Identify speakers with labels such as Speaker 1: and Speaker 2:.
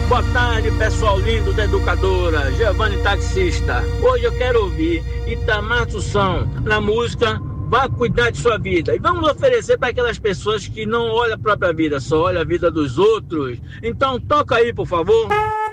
Speaker 1: Boa tarde, pessoal lindo da educadora, Giovanni Taxista. Hoje eu quero ouvir Itamar Assunção na música Vá Cuidar de Sua Vida. E vamos oferecer para aquelas pessoas que não olham a própria vida, só olham a vida dos outros. Então toca aí, por favor.